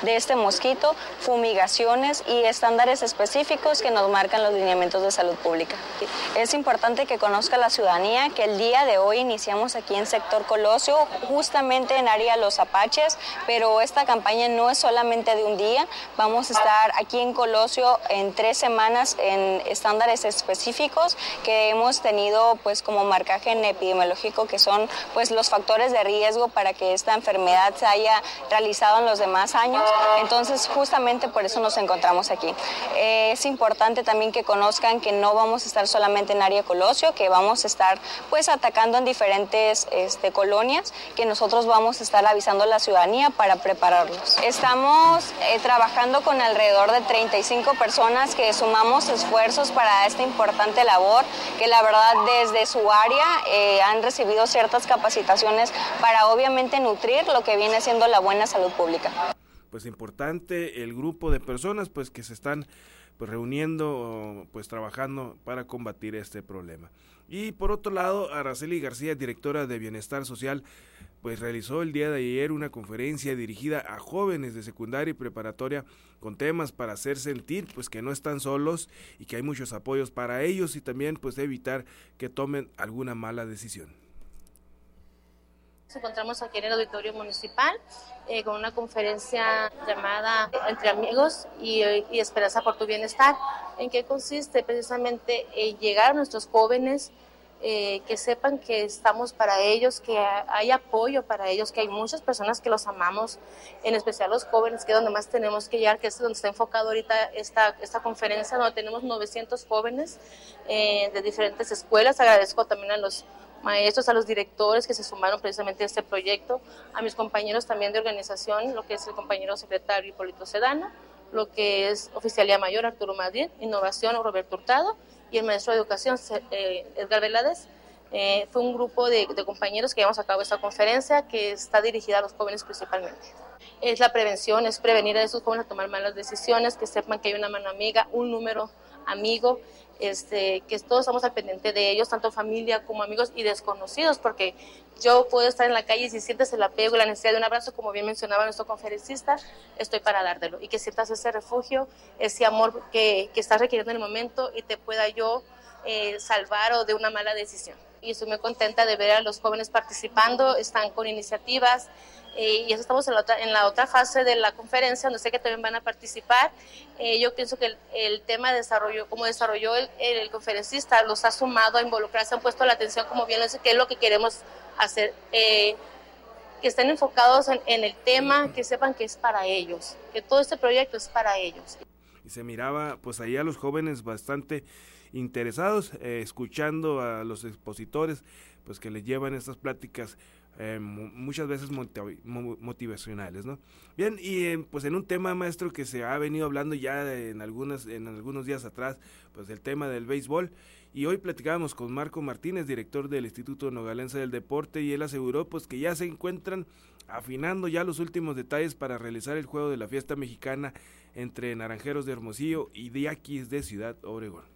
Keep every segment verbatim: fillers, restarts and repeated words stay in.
de este mosquito, fumigaciones y estándares específicos que nos marcan los lineamientos de salud pública. Es importante que conozca la ciudadanía que el día de hoy iniciamos aquí en sector Colosio, justamente en área Los Apaches, pero esta campaña no es solamente de un día. Vamos a estar aquí en Colosio en tres semanas en estándares específicos que hemos tenido pues como marcaje en epidemiológico, que son pues los factores de riesgo para que esta enfermedad se haya realizado en los demás años. Entonces justamente por eso nos encontramos aquí. Eh, es importante también que conozcan que no vamos a estar solamente en área Colosio, que vamos a estar pues atacando en diferentes este, colonias, que nosotros vamos a estar avisando a la ciudadanía para prepararlos. Estamos eh, trabajando con alrededor de treinta y cinco personas que sumamos esfuerzos para esta importante labor, que la verdad desde su área eh, han recibido ciertas capacitaciones para obviamente nutrir lo que viene siendo la buena salud pública. Pues importante el grupo de personas pues que se están pues reuniendo, pues trabajando para combatir este problema. Y por otro lado, Araceli García, directora de Bienestar Social, pues realizó el día de ayer una conferencia dirigida a jóvenes de secundaria y preparatoria con temas para hacer sentir pues que no están solos y que hay muchos apoyos para ellos y también pues evitar que tomen alguna mala decisión. Nos encontramos aquí en el auditorio municipal eh, con una conferencia llamada Entre Amigos y, y Esperanza por tu Bienestar. ¿En qué consiste? Precisamente en llegar a nuestros jóvenes, eh, que sepan que estamos para ellos, que hay apoyo para ellos, que hay muchas personas que los amamos, en especial los jóvenes, que es donde más tenemos que llegar, que es donde está enfocado ahorita esta, esta conferencia, donde tenemos novecientos jóvenes eh, de diferentes escuelas. Agradezco también a los maestros, a los directores que se sumaron precisamente a este proyecto, a mis compañeros también de organización, lo que es el compañero secretario Hipólito Sedano, lo que es Oficialía Mayor Arturo Madrid, Innovación Roberto Hurtado y el maestro de Educación eh, Edgar Velázquez. Eh, fue un grupo de, de compañeros que llevamos a cabo esta conferencia que está dirigida a los jóvenes principalmente. Es la prevención, es prevenir a esos jóvenes a tomar malas decisiones, que sepan que hay una mano amiga, un número amigo, este, que todos estamos al pendiente de ellos, tanto familia como amigos y desconocidos, porque yo puedo estar en la calle y si sientes el apego y la necesidad de un abrazo, como bien mencionaba nuestro conferencista, estoy para dártelo, y que sientas ese refugio, ese amor que, que estás requiriendo en el momento y te pueda yo eh, salvar o de una mala decisión. Y estoy muy contenta de ver a los jóvenes participando, están con iniciativas, Eh, y eso estamos en la, otra, en la otra fase de la conferencia, donde sé que también van a participar. Eh, yo pienso que el, el tema de desarrollo, como desarrolló el, el, el conferencista, los ha sumado a involucrarse, han puesto la atención, como bien lo dice, que es lo que queremos hacer, eh, que estén enfocados en, en el tema, que sepan que es para ellos, que todo este proyecto es para ellos. Y se miraba pues ahí a los jóvenes bastante interesados, eh, escuchando a los expositores pues que les llevan estas pláticas Eh, muchas veces motiv- motivacionales, ¿no? Bien, y eh, pues en un tema, maestro, que se ha venido hablando ya en algunas en algunos días atrás, pues el tema del béisbol, y hoy platicábamos con Marco Martínez, director del Instituto Nogalense del Deporte, y él aseguró pues que ya se encuentran afinando ya los últimos detalles para realizar el juego de la fiesta mexicana entre Naranjeros de Hermosillo y Yaquis de Ciudad Obregón.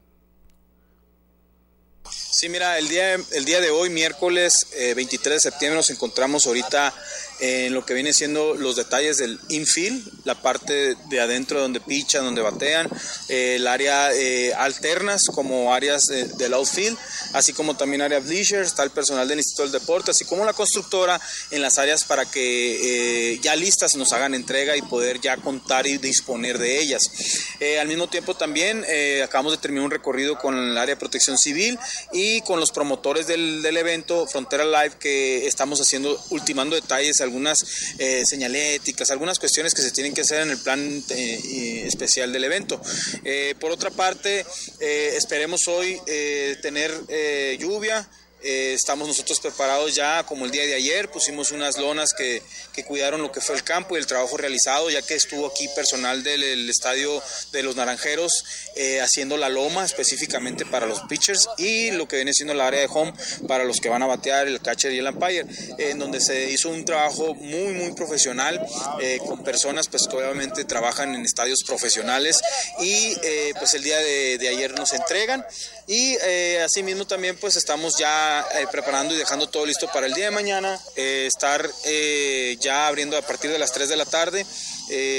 Sí, mira, el día, el día de hoy, miércoles eh, veintitrés de septiembre, nos encontramos ahorita en lo que viene siendo los detalles del infield, la parte de adentro donde pichan, donde batean, eh, el área eh, alternas como áreas de, del outfield, así como también áreas bleachers, está el personal del Instituto del Deporte, así como la constructora en las áreas para que eh, ya listas nos hagan entrega y poder ya contar y disponer de ellas. Eh, al mismo tiempo también eh, acabamos de terminar un recorrido con el área de protección civil y con los promotores del, del evento Frontera Live, que estamos haciendo, ultimando detalles, algunas eh, señaléticas, algunas cuestiones que se tienen que hacer en el plan eh, especial del evento. Eh, por otra parte, eh, esperemos hoy eh, tener eh, lluvia. Eh, estamos nosotros preparados ya, como el día de ayer, pusimos unas lonas que, que cuidaron lo que fue el campo y el trabajo realizado, ya que estuvo aquí personal del el estadio de los Naranjeros eh, haciendo la loma específicamente para los pitchers y lo que viene siendo la área de home para los que van a batear, el catcher y el umpire, eh, en donde se hizo un trabajo muy muy profesional eh, con personas pues que obviamente trabajan en estadios profesionales y eh, pues el día de, de ayer nos entregan y eh, asimismo también pues estamos ya Eh, preparando y dejando todo listo para el día de mañana, eh, estar eh, ya abriendo a partir de las tres de la tarde. Eh,